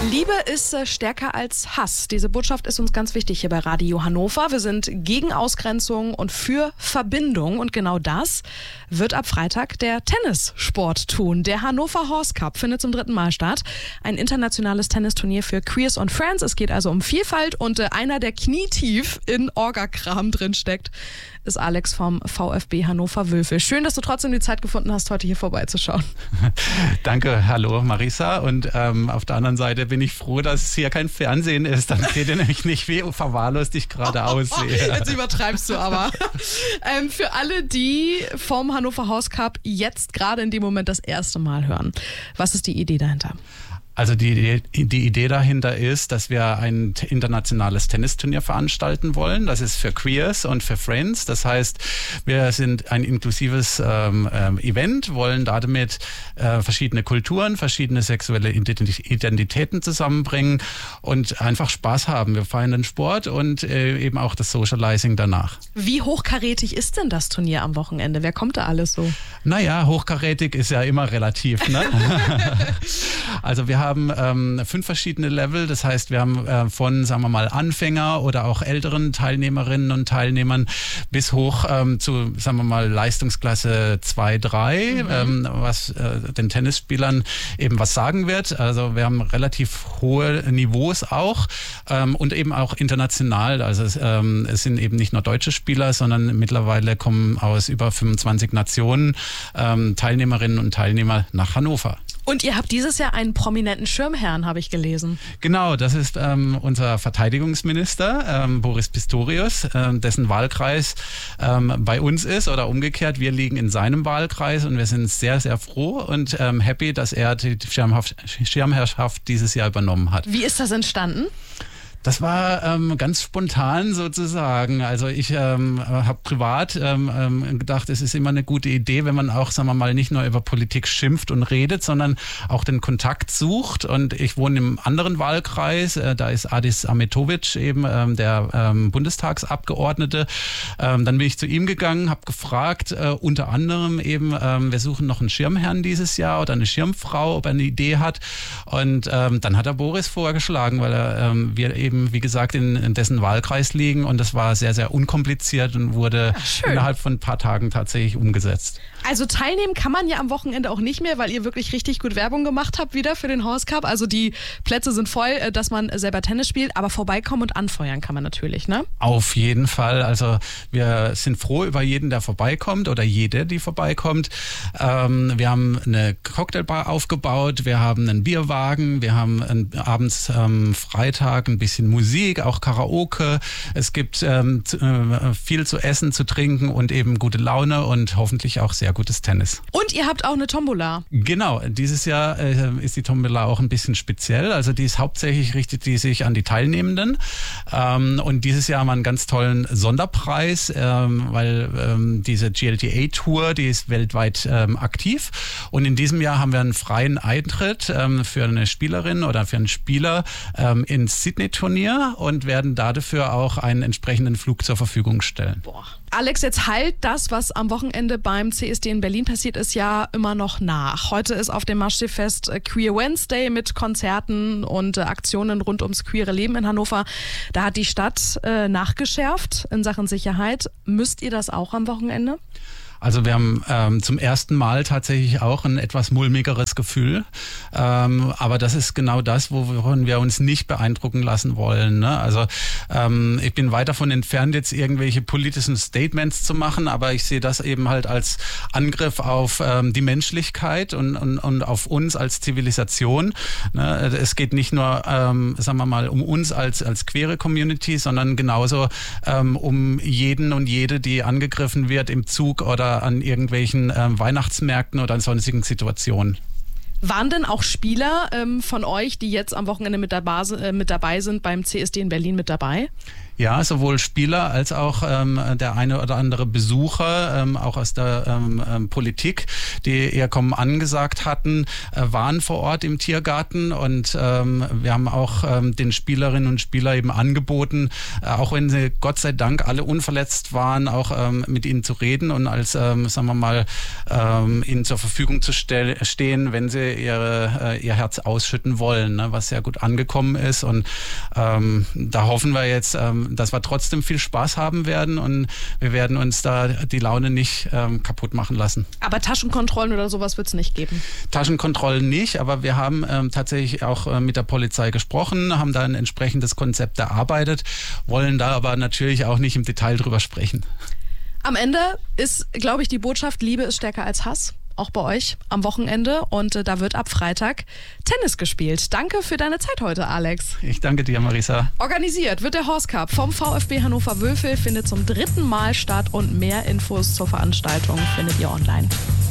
Liebe ist stärker als Hass. Diese Botschaft ist uns ganz wichtig hier bei Radio Hannover. Wir sind gegen Ausgrenzung und für Verbindung. Und genau das wird ab Freitag der Tennissport tun. Der Hannover Horse Cup findet zum 3. Mal statt. Ein internationales Tennisturnier für Queers und Friends. Es geht also um Vielfalt und einer, der knietief in Orga-Kram drinsteckt, ist Alex vom VfB Hannover-Wülfel. Schön, dass du trotzdem die Zeit gefunden hast, heute hier vorbeizuschauen. Danke, hallo Marisa. Und auf der anderen Seite bin ich froh, dass es hier kein Fernsehen ist. Dann seht ihr nämlich nicht, wie verwahrlost ich gerade aussehe. Jetzt übertreibst du aber. Für alle, die vom Hannover Horse Cup jetzt gerade in dem Moment das erste Mal hören, was ist die Idee dahinter? Also die Idee dahinter ist, dass wir ein internationales Tennisturnier veranstalten wollen. Das ist für Queers und für Friends. Das heißt, wir sind ein inklusives Event, wollen damit verschiedene Kulturen, verschiedene sexuelle Identitäten zusammenbringen und einfach Spaß haben. Wir feiern den Sport und eben auch das Socializing danach. Wie hochkarätig ist denn das Turnier am Wochenende? Wer kommt da alles so? Naja, hochkarätig ist ja immer relativ, ne? Also wir haben 5 verschiedene Level, das heißt, wir haben von, sagen wir mal, Anfänger oder auch älteren Teilnehmerinnen und Teilnehmern bis hoch zu, sagen wir mal, Leistungsklasse 2, 3, was den Tennisspielern eben was sagen wird. Also wir haben relativ hohe Niveaus auch und eben auch international. Also es sind eben nicht nur deutsche Spieler, sondern mittlerweile kommen aus über 25 Nationen Teilnehmerinnen und Teilnehmer nach Hannover. Und ihr habt dieses Jahr einen prominenten Schirmherrn, habe ich gelesen. Genau, das ist unser Verteidigungsminister, Boris Pistorius, dessen Wahlkreis bei uns ist oder umgekehrt. Wir liegen in seinem Wahlkreis und wir sind sehr, sehr froh und happy, dass er die Schirmherrschaft dieses Jahr übernommen hat. Wie ist das entstanden? Das war ganz spontan sozusagen. Also ich habe privat gedacht, es ist immer eine gute Idee, wenn man auch, sagen wir mal, nicht nur über Politik schimpft und redet, sondern auch den Kontakt sucht. Und ich wohne im anderen Wahlkreis, da ist Adis Ahmetovic eben der Bundestagsabgeordnete. Dann bin ich zu ihm gegangen, habe gefragt, unter anderem eben, wir suchen noch einen Schirmherrn dieses Jahr oder eine Schirmfrau, ob er eine Idee hat. Und dann hat er Boris vorgeschlagen, weil wir eben, wie gesagt, in dessen Wahlkreis liegen und das war sehr, sehr unkompliziert und wurde innerhalb von ein paar Tagen tatsächlich umgesetzt. Also teilnehmen kann man ja am Wochenende auch nicht mehr, weil ihr wirklich richtig gut Werbung gemacht habt wieder für den Horse Cup. Also die Plätze sind voll, dass man selber Tennis spielt, aber vorbeikommen und anfeuern kann man natürlich, ne? Auf jeden Fall. Also wir sind froh über jeden, der vorbeikommt oder jede, die vorbeikommt. Wir haben eine Cocktailbar aufgebaut, wir haben einen Bierwagen, wir haben abends Freitag ein bisschen Musik, auch Karaoke. Es gibt viel zu essen, zu trinken und eben gute Laune und hoffentlich auch sehr gutes Tennis. Und ihr habt auch eine Tombola. Genau, dieses Jahr ist die Tombola auch ein bisschen speziell. Also die ist hauptsächlich, richtet die sich an die Teilnehmenden. Und dieses Jahr haben wir einen ganz tollen Sonderpreis, weil diese GLTA-Tour, die ist weltweit aktiv. Und in diesem Jahr haben wir einen freien Eintritt für eine Spielerin oder für einen Spieler ins Sydney-Turnier und werden dafür auch einen entsprechenden Flug zur Verfügung stellen. Boah. Alex, jetzt halt das, was am Wochenende beim CSD in Berlin passiert ist, ja immer noch nach. Heute ist auf dem Maschsee-Fest Queer Wednesday mit Konzerten und Aktionen rund ums queere Leben in Hannover. Da hat die Stadt nachgeschärft in Sachen Sicherheit. Müsst ihr das auch am Wochenende? Also wir haben zum ersten Mal tatsächlich auch ein etwas mulmigeres Gefühl. Aber das ist genau das, wovon wir uns nicht beeindrucken lassen wollen. Ne? Also ich bin weit davon entfernt, jetzt irgendwelche politischen Statements zu machen, aber ich sehe das eben halt als Angriff auf die Menschlichkeit und auf uns als Zivilisation. Ne? Es geht nicht nur, sagen wir mal, um uns als queere Community, sondern genauso um jeden und jede, die angegriffen wird im Zug oder an irgendwelchen Weihnachtsmärkten oder an sonstigen Situationen. Waren denn auch Spieler von euch, die jetzt am Wochenende mit dabei sind beim CSD in Berlin mit dabei? Ja, sowohl Spieler als auch der eine oder andere Besucher, auch aus der Politik, die ihr Kommen angesagt hatten, waren vor Ort im Tiergarten und wir haben auch den Spielerinnen und Spielern eben angeboten, auch wenn sie Gott sei Dank alle unverletzt waren, auch mit ihnen zu reden und als, sagen wir mal, ihnen zur Verfügung zu stehen, wenn sie ihr Herz ausschütten wollen, ne, was sehr gut angekommen ist. Und da hoffen wir jetzt, dass wir trotzdem viel Spaß haben werden und wir werden uns da die Laune nicht kaputt machen lassen. Aber Taschenkontrollen oder sowas wird es nicht geben? Taschenkontrollen nicht, aber wir haben tatsächlich auch mit der Polizei gesprochen, haben da ein entsprechendes Konzept erarbeitet, wollen da aber natürlich auch nicht im Detail drüber sprechen. Am Ende ist, glaube ich, die Botschaft, Liebe ist stärker als Hass. Auch bei euch am Wochenende. Und da wird ab Freitag Tennis gespielt. Danke für deine Zeit heute, Alex. Ich danke dir, Marisa. Organisiert wird der Horse Cup vom VfB Hannover Wülfel. Findet zum 3. Mal statt und mehr Infos zur Veranstaltung findet ihr online.